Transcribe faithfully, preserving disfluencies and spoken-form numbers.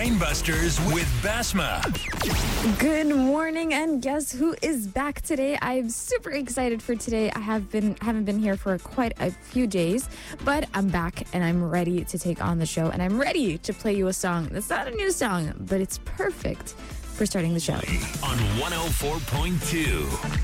Brainbusters with Basma. Good morning, and guess who is back today? I'm super excited for today. I have been haven't been here for quite a few days, but I'm back and I'm ready to take on the show, and I'm ready to play you a song that's not a new song, but it's perfect for starting the show. On one oh four point two.